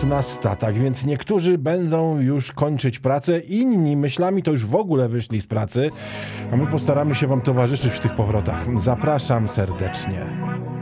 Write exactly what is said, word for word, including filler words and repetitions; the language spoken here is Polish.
szesnasta, tak więc niektórzy będą już kończyć pracę, inni myślami to już w ogóle wyszli z pracy, a my postaramy się wam towarzyszyć w tych powrotach. Zapraszam serdecznie.